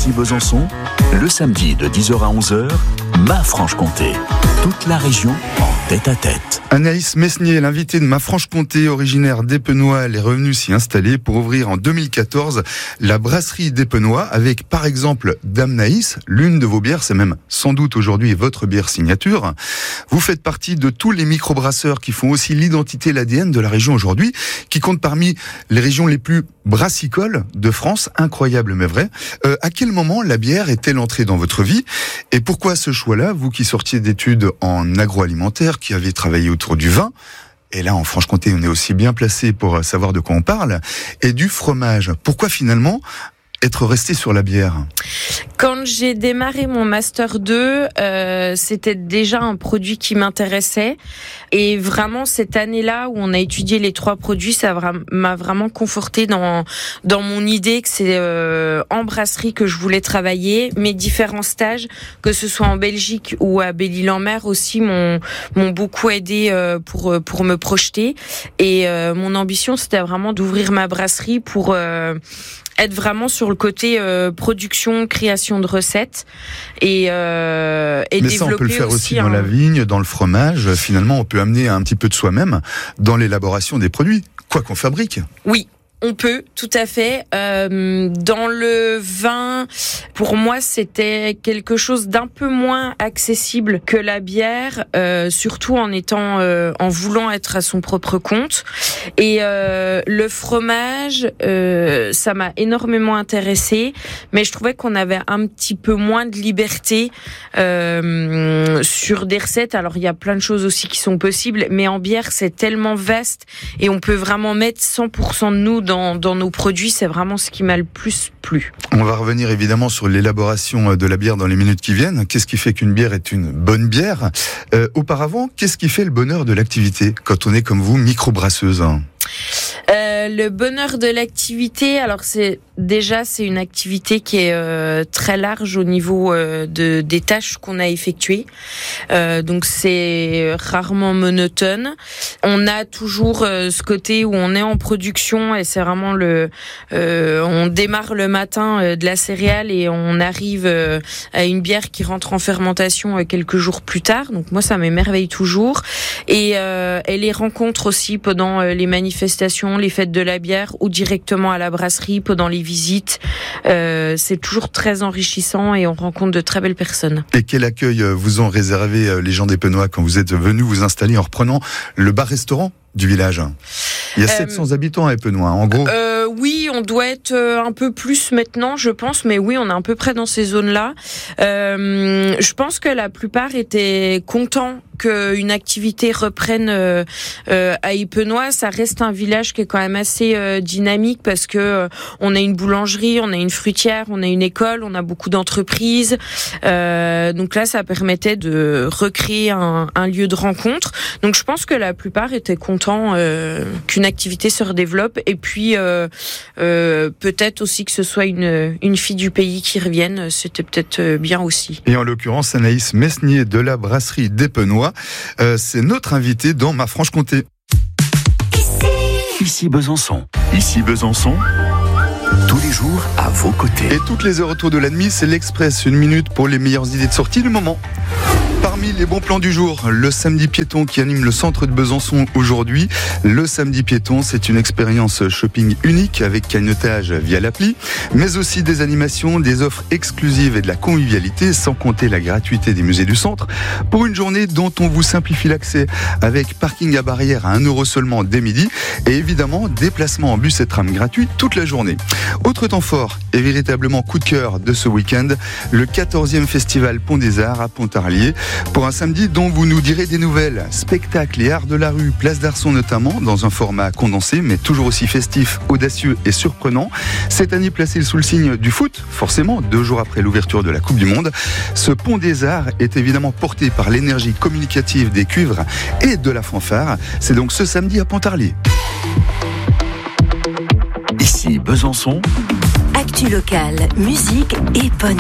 Ici Besançon, le samedi de 10h à 11h, Ma Franche-Comté. Toute la région en tête-à-tête. Anaïs Mesnier, l'invitée de Ma Franche-Comté, originaire d'Épenois, elle est revenue s'y installer pour ouvrir en 2014 la brasserie d'Épenois avec par exemple Dame Naïs, l'une de vos bières, c'est même sans doute aujourd'hui votre bière signature. Vous faites partie de tous les microbrasseurs qui font aussi l'identité, l'ADN de la région aujourd'hui, qui compte parmi les régions les plus brassicoles de France, incroyable mais vrai. À quel moment la bière est-elle entrée dans votre vie et pourquoi ce choix-là, vous qui sortiez d'études en agroalimentaire, qui avez travaillé autour du vin, et là en Franche-Comté on est aussi bien placé pour savoir de quoi on parle, et du fromage. Pourquoi finalement être resté sur la bière ? Quand j'ai démarré mon Master 2, c'était déjà un produit qui m'intéressait. Et vraiment, cette année-là où on a étudié les 3 produits, ça m'a vraiment conforté dans mon idée que c'est en brasserie que je voulais travailler. Mes différents stages, que ce soit en Belgique ou à Belle-Île-en-Mer aussi, m'ont beaucoup aidé pour me projeter. Et mon ambition, c'était vraiment d'ouvrir ma brasserie pour être vraiment sur le côté production, création de recettes et mais développer. ça, on peut le faire aussi dans un... la vigne, dans le fromage. Finalement, on peut amener un petit peu de soi-même dans l'élaboration des produits, quoi qu'on fabrique. Oui. On peut, tout à fait. Dans le vin, pour moi, c'était quelque chose d'un peu moins accessible que la bière, surtout en voulant être à son propre compte. Et le fromage, ça m'a énormément intéressée, mais je trouvais qu'on avait un petit peu moins de liberté sur des recettes. Alors, il y a plein de choses aussi qui sont possibles, mais en bière, c'est tellement vaste et on peut vraiment mettre 100% de nous dans nos produits, c'est vraiment ce qui m'a le plus plu. On va revenir évidemment sur l'élaboration de la bière dans les minutes qui viennent. Qu'est-ce qui fait qu'une bière est une bonne bière ? Auparavant, qu'est-ce qui fait le bonheur de l'activité quand on est comme vous, microbrasseuse ? Le bonheur de l'activité, alors c'est une activité qui est très large au niveau des tâches qu'on a effectuées. Donc c'est rarement monotone. On a toujours ce côté où on est en production et c'est vraiment on démarre le matin de la céréale et on arrive à une bière qui rentre en fermentation quelques jours plus tard. Donc moi ça m'émerveille toujours. Et les rencontres aussi pendant les manifestations, les fêtes de la bière ou directement à la brasserie pendant les visites. C'est toujours très enrichissant et on rencontre de très belles personnes. Et quel accueil vous ont réservé les gens d'Épenois quand vous êtes venus vous installer en reprenant le bar-restaurant du village ? Il y a 700 habitants à Épenois, en gros. Oui, on doit être un peu plus maintenant, je pense, mais oui, on est à peu près dans ces zones-là. Je pense que la plupart étaient contents qu'une activité reprenne à Épenois. Ça reste un village qui est quand même assez dynamique parce que on a une boulangerie, on a une fruitière, on a une école, on a beaucoup d'entreprises. Donc là, ça permettait de recréer un lieu de rencontre. Donc je pense que la plupart étaient contents qu'une activité se redéveloppe et puis peut-être aussi que ce soit une fille du pays qui revienne, c'était peut-être bien aussi. Et en l'occurrence, Anaïs Mesnier de la brasserie d'Épenois, c'est notre invitée dans Ma Franche-Comté. Ici Besançon. Ici Besançon. Tous les jours à vos côtés. Et toutes les heures autour de la demi, c'est l'Express, une minute pour les meilleures idées de sortie du moment. Parmi les bons plans du jour, le samedi piéton qui anime le centre de Besançon aujourd'hui. Le samedi piéton, c'est une expérience shopping unique avec cagnotage via l'appli, mais aussi des animations, des offres exclusives et de la convivialité, sans compter la gratuité des musées du centre, pour une journée dont on vous simplifie l'accès avec parking à barrière à 1 € seulement dès midi et évidemment déplacement en bus et tram gratuit toute la journée. Autre temps fort et véritablement coup de cœur de ce week-end, le 14e festival Pont des Arts à Pontarlier, pour un samedi dont vous nous direz des nouvelles. Spectacles et arts de la rue, place d'Arson notamment, dans un format condensé, mais toujours aussi festif, audacieux et surprenant. Cette année placé sous le signe du foot, forcément, 2 jours après l'ouverture de la Coupe du Monde. Ce Pont des Arts est évidemment porté par l'énergie communicative des cuivres et de la fanfare. C'est donc ce samedi à Pontarlier. Ici Besançon. Actu locale, musique et bonne